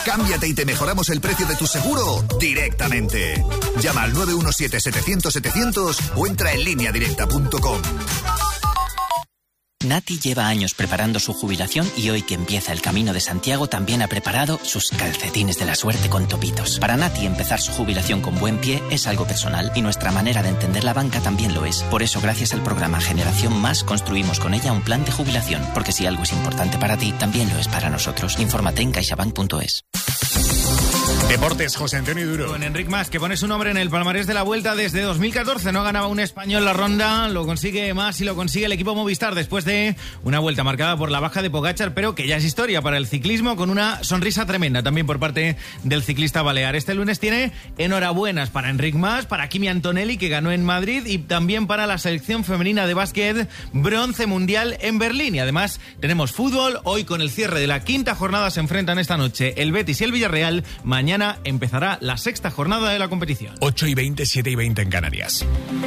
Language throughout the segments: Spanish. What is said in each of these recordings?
Cámbiate y te mejoramos el precio de tu seguro directamente. Llama al 917-700-700 o entra en lineadirecta.com. Nati lleva años preparando su jubilación y hoy que empieza el Camino de Santiago también ha preparado sus calcetines de la suerte con topitos. Para Nati empezar su jubilación con buen pie es algo personal y nuestra manera de entender la banca también lo es. Por eso gracias al programa Generación Más construimos con ella un plan de jubilación, porque si algo es importante para ti, también lo es para nosotros. Infórmate en caixabank.es. Deportes, José Antonio Duro. Con Enric Mas, que pone su nombre en el palmarés de la Vuelta desde 2014. No ganaba un español la ronda, lo consigue Mas y lo consigue el equipo Movistar después de una vuelta marcada por la baja de Pogačar, pero que ya es historia para el ciclismo, con una sonrisa tremenda también por parte del ciclista balear. Este lunes tiene enhorabuenas para Enric Mas, para Kimi Antonelli, que ganó en Madrid, y también para la selección femenina de básquet, bronce mundial en Berlín. Y además tenemos fútbol. Hoy, con el cierre de la quinta jornada, se enfrentan esta noche el Betis y el Villarreal. Mañana empezará la sexta jornada de la competición. 8:20, 7:20 en Canarias.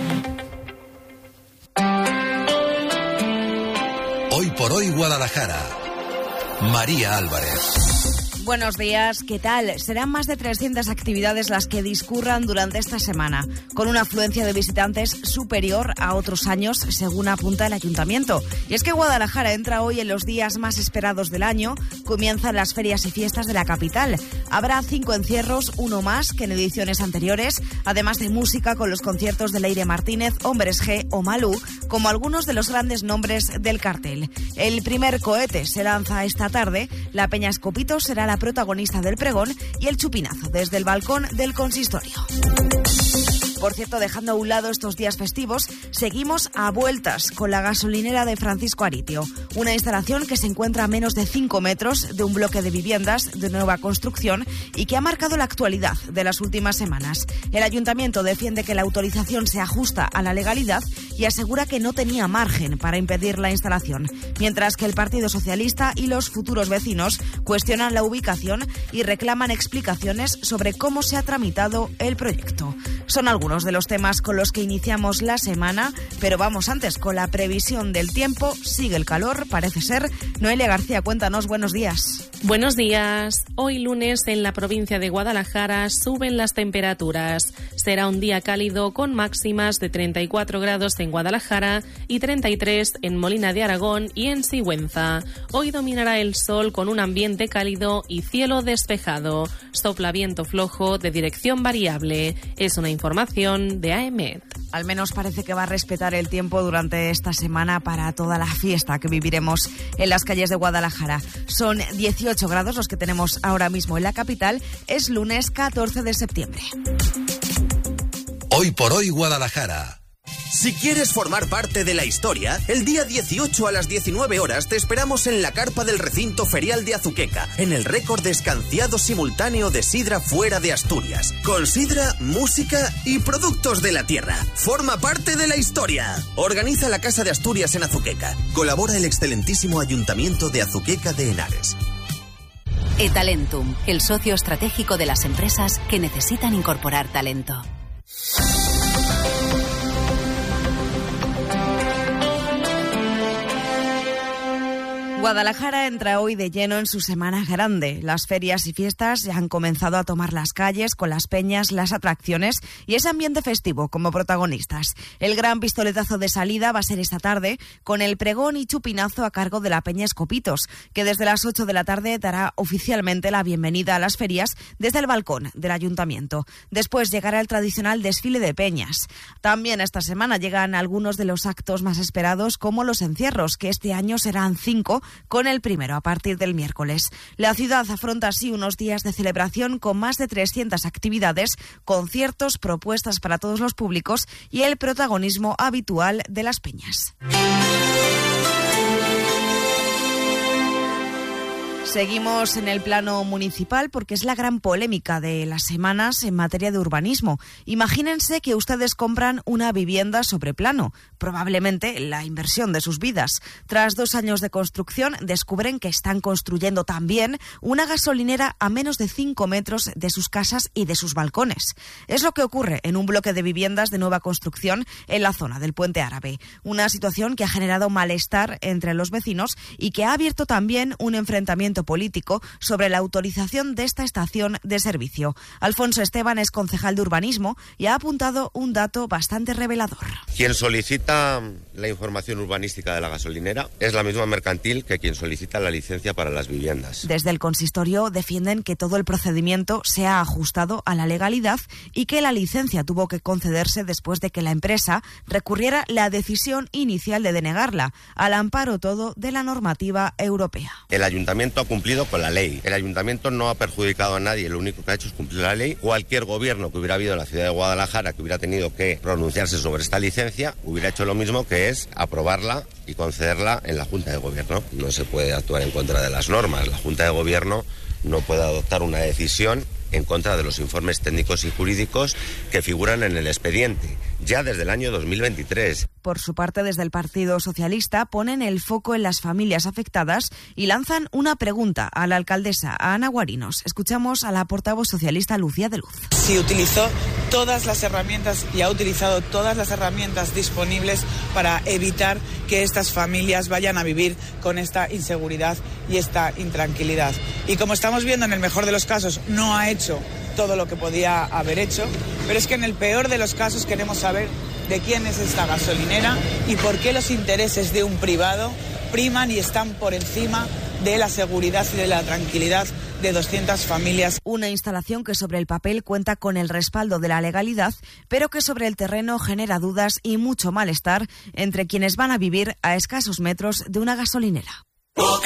Hoy por hoy Guadalajara. María Álvarez. Buenos días, ¿qué tal? Serán más de 300 actividades las que discurran durante esta semana, con una afluencia de visitantes superior a otros años, según apunta el Ayuntamiento. Y es que Guadalajara entra hoy en los días más esperados del año. Comienzan las ferias y fiestas de la capital. Habrá 5 encierros, uno más que en ediciones anteriores, además de música con los conciertos de Leire Martínez, Hombres G o Malú, como algunos de los grandes nombres del cartel. El primer cohete se lanza esta tarde. La Peña Escopito será la protagonista del pregón y el chupinazo desde el balcón del consistorio. Por cierto, dejando a un lado estos días festivos, seguimos a vueltas con la gasolinera de Francisco Aritio, una instalación que se encuentra a menos de 5 metros de un bloque de viviendas de nueva construcción y que ha marcado la actualidad de las últimas semanas. El ayuntamiento defiende que la autorización se ajusta a la legalidad y asegura que no tenía margen para impedir la instalación, mientras que el Partido Socialista y los futuros vecinos cuestionan la ubicación y reclaman explicaciones sobre cómo se ha tramitado el proyecto. Son algunos de los temas con los que iniciamos la semana, pero vamos antes con la previsión del tiempo. Sigue el calor, parece ser. Noelia García, cuéntanos, buenos días. Buenos días. Hoy lunes en la provincia de Guadalajara suben las temperaturas. Será un día cálido con máximas de 34 grados en Guadalajara y 33 en Molina de Aragón y en Sigüenza. Hoy dominará el sol con un ambiente cálido y cielo despejado. Sopla viento flojo de dirección variable. Es una información de AEMET. Al menos parece que va a respetar el tiempo durante esta semana para toda la fiesta que viviremos en las calles de Guadalajara. Son 18 grados los que tenemos ahora mismo en la capital. Es lunes 14 de septiembre. Hoy por hoy Guadalajara. Si quieres formar parte de la historia, el día 18 a las 19 horas te esperamos en la carpa del recinto ferial de Azuqueca, en el récord de escanciado simultáneo de sidra fuera de Asturias. Con sidra, música y productos de la tierra. Forma parte de la historia. Organiza la Casa de Asturias en Azuqueca. Colabora el excelentísimo Ayuntamiento de Azuqueca de Henares. eTalentum, el socio estratégico de las empresas que necesitan incorporar talento. Guadalajara entra hoy de lleno en su semana grande. Las ferias y fiestas ya han comenzado a tomar las calles con las peñas, las atracciones y ese ambiente festivo como protagonistas. El gran pistoletazo de salida va a ser esta tarde con el pregón y chupinazo a cargo de la Peña Escopitos, que desde las 8 de la tarde dará oficialmente la bienvenida a las ferias desde el balcón del ayuntamiento. Después llegará el tradicional desfile de peñas. También esta semana llegan algunos de los actos más esperados, como los encierros, que este año serán 5, con el primero a partir del miércoles. La ciudad afronta así unos días de celebración con más de 300 actividades, conciertos, propuestas para todos los públicos y el protagonismo habitual de las peñas. Seguimos en el plano municipal porque es la gran polémica de las semanas en materia de urbanismo. Imagínense que ustedes compran una vivienda sobre plano, probablemente la inversión de sus vidas. Tras 2 años de construcción, descubren que están construyendo también una gasolinera a menos de 5 metros de sus casas y de sus balcones. Es lo que ocurre en un bloque de viviendas de nueva construcción en la zona del Puente Árabe. Una situación que ha generado malestar entre los vecinos y que ha abierto también un enfrentamiento veto político sobre la autorización de esta estación de servicio. Alfonso Esteban es concejal de urbanismo y ha apuntado un dato bastante revelador. Quien solicita la información urbanística de la gasolinera es la misma mercantil que quien solicita la licencia para las viviendas. Desde el consistorio defienden que todo el procedimiento se ha ajustado a la legalidad y que la licencia tuvo que concederse después de que la empresa recurriera la decisión inicial de denegarla, al amparo todo de la normativa europea. El ayuntamiento ha cumplido con la ley. El ayuntamiento no ha perjudicado a nadie, lo único que ha hecho es cumplir la ley. Cualquier gobierno que hubiera habido en la ciudad de Guadalajara que hubiera tenido que pronunciarse sobre esta licencia hubiera hecho lo mismo, que es aprobarla y concederla en la Junta de Gobierno. No se puede actuar en contra de las normas. La Junta de Gobierno no puede adoptar una decisión en contra de los informes técnicos y jurídicos que figuran en el expediente, ya desde el año 2023. Por su parte, desde el Partido Socialista ponen el foco en las familias afectadas y lanzan una pregunta a la alcaldesa, a Ana Guarinos. Escuchamos a la portavoz socialista Lucía de Luz. Si utilizó todas las herramientas y ha utilizado todas las herramientas disponibles para evitar que estas familias vayan a vivir con esta inseguridad y esta intranquilidad. Y como estamos viendo, en el mejor de los casos no ha hecho todo lo que podía haber hecho, pero es que en el peor de los casos queremos saber de quién es esta gasolinera y por qué los intereses de un privado priman y están por encima de la seguridad y de la tranquilidad de 200 familias. Una instalación que sobre el papel cuenta con el respaldo de la legalidad, pero que sobre el terreno genera dudas y mucho malestar entre quienes van a vivir a escasos metros de una gasolinera.